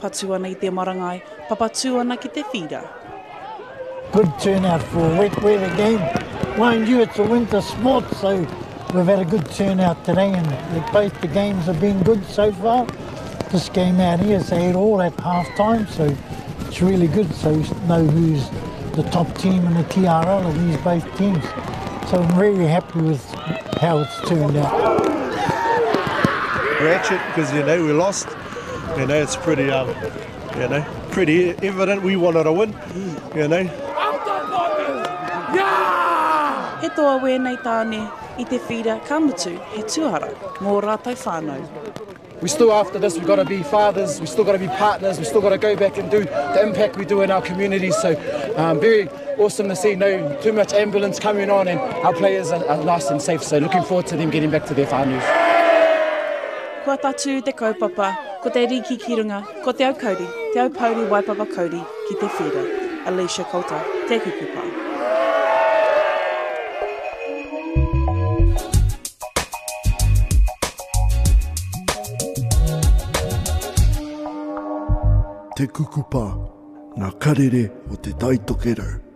patu ana I te marangai, papatu ana ki te whira. Good turnout for a wet weather game. Mind you, it's a winter sport, so we've had a good turnout today, and both the games have been good so far. This game out here is 8-all at half-time, so it's really good, so we know who's the top team in the TRL of these both teams. So I'm really happy with how it's turned out. Ratchet, because, we lost. It's pretty, pretty evident we wanted to win, He toa wēnei tāne I te whira ka mutu he tuahara mō rātou whānau. We still after this, we've got to be fathers, we've still got to be partners, we've still got to go back and do the impact we do in our communities. So very awesome to see no too much ambulance coming on, and our players are nice and safe. So looking forward to them getting back to their whānus. Kua tatu te kaupapa, ko te riki ki runga, ko te au kauri, te au pauri waipapa kauri ki te whira. Alicia Kouta, te kukupa. Te kukupa, ngā karere o te taitokero.